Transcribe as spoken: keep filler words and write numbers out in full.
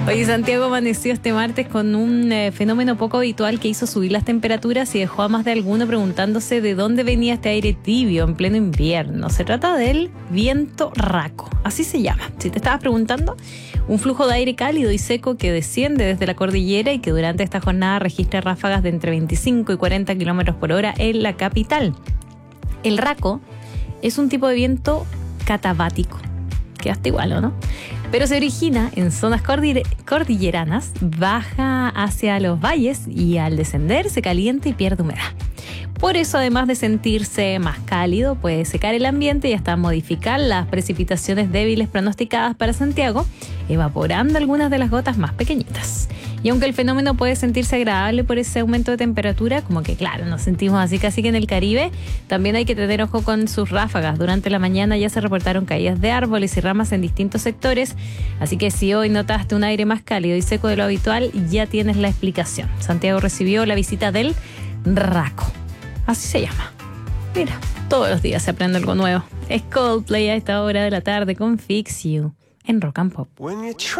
Oye, Santiago amaneció este martes con un eh, fenómeno poco habitual que hizo subir las temperaturas y dejó a más de alguno preguntándose de dónde venía este aire tibio en pleno invierno. Se trata del viento raco, así se llama. Si te estabas preguntando, un flujo de aire cálido y seco que desciende desde la cordillera y que durante esta jornada registra ráfagas de entre veinticinco y cuarenta kilómetros por hora en la capital. El raco es un tipo de viento catabático. Quedaste igual, ¿o no? Pero se origina en zonas cordille- cordilleranas, baja hacia los valles y al descender se calienta y pierde humedad. Por eso, además de sentirse más cálido, puede secar el ambiente y hasta modificar las precipitaciones débiles pronosticadas para Santiago, evaporando algunas de las gotas más pequeñitas. Y aunque el fenómeno puede sentirse agradable por ese aumento de temperatura, como que claro, nos sentimos así casi que en el Caribe, también hay que tener ojo con sus ráfagas. Durante la mañana ya se reportaron caídas de árboles y ramas en distintos sectores, así que si hoy notaste un aire más cálido y seco de lo habitual, ya tienes la explicación. Santiago recibió la visita del raco. Así se llama. Mira, todos los días se aprende algo nuevo. Es Coldplay a esta hora de la tarde con Fix You en Rock and Pop.